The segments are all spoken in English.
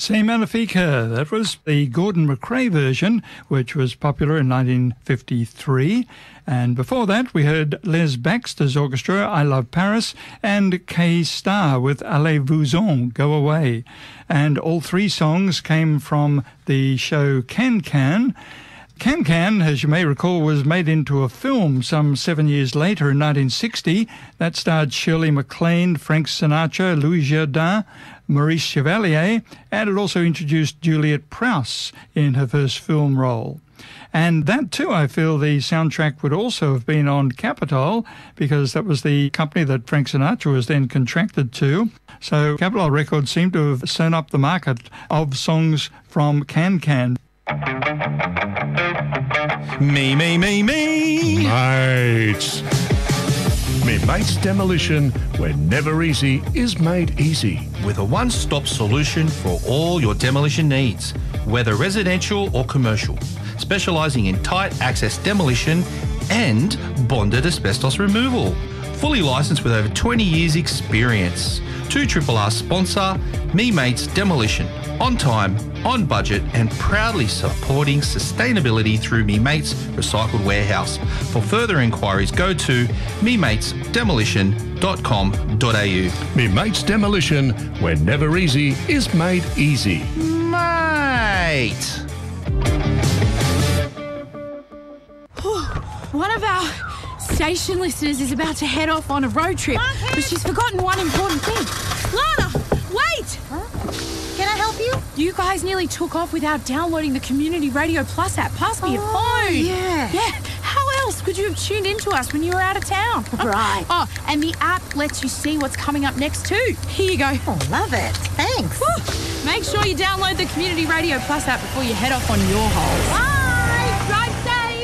C'est Magnifique. That was the Gordon McRae version, which was popular in 1953. And before that, we heard Les Baxter's orchestra, I Love Paris, and Kay Starr with Allez-vous-en, Go Away. And all three songs came from the show Can Can. Can Can, as you may recall, was made into a film some 7 years later in 1960. That starred Shirley MacLaine, Frank Sinatra, Louis Jourdain, Maurice Chevalier, and it also introduced Juliet Prowse in her first film role. And that too, I feel the soundtrack would also have been on Capitol, because that was the company that Frank Sinatra was then contracted to. So Capitol Records seemed to have sewn up the market of songs from Can Can. Me. Mates. Me Mates Demolition, where never easy is made easy. With a one-stop solution for all your demolition needs, whether residential or commercial, specialising in tight access demolition and bonded asbestos removal. Fully licensed with over 20 years experience. 2RRR sponsor, Me Mates Demolition. On time, on budget, and proudly supporting sustainability through Me Mates Recycled Warehouse. For further inquiries, go to mematesdemolition.com.au. Me Mates Demolition, where never easy is made easy. Mate! One of our station listeners is about to head off on a road trip, but she's forgotten one important thing. Lana, wait! Huh? Can I help you? You guys nearly took off without downloading the Community Radio Plus app. Pass me your phone. Yeah. How else could you have tuned into us when you were out of town? Right. Oh, and the app lets you see what's coming up next too. Here you go. Oh, love it. Thanks. Woo. Make sure you download the Community Radio Plus app before you head off on your holes. Bye. Drive safe.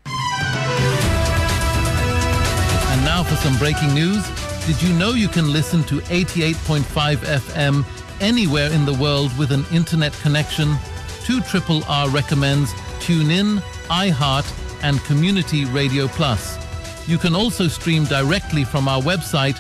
And now for some breaking news. Did you know you can listen to 88.5 FM anywhere in the world with an internet connection? 2RRR recommends TuneIn, iHeart, and Community Radio Plus. You can also stream directly from our website,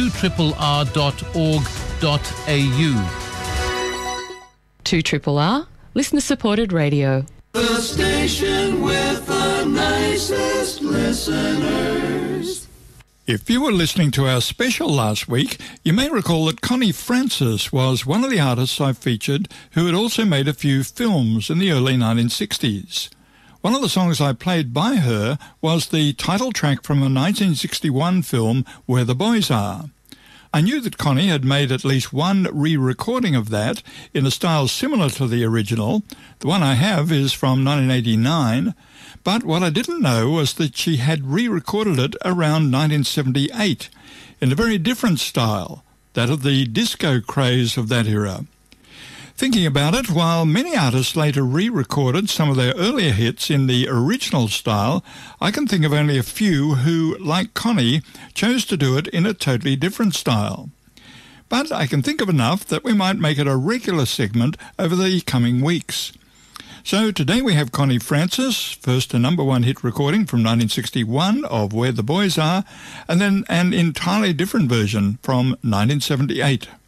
2RRR.org.au. 2RRR, listener-supported radio. The station with the nicest listeners. If you were listening to our special last week, you may recall that Connie Francis was one of the artists I featured who had also made a few films in the early 1960s. One of the songs I played by her was the title track from a 1961 film, Where the Boys Are. I knew that Connie had made at least one re-recording of that in a style similar to the original. The one I have is from 1989. But what I didn't know was that she had re-recorded it around 1978 in a very different style, that of the disco craze of that era. Thinking about it, while many artists later re-recorded some of their earlier hits in the original style, I can think of only a few who, like Connie, chose to do it in a totally different style. But I can think of enough that we might make it a regular segment over the coming weeks. So today we have Connie Francis, first a number one hit recording from 1961 of Where the Boys Are, and then an entirely different version from 1978.